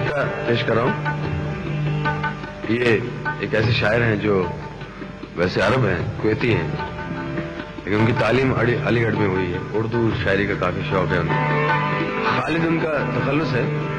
कविता पेश कर रहा हूँ। ये एक ऐसे शायर हैं जो वैसे अरब हैं, कुवैती हैं, लेकिन उनकी तालीम अलीगढ़ में हुई है। उर्दू शायरी का काफी शौक है उन्हें। खालिद उनका तखल्लुस है।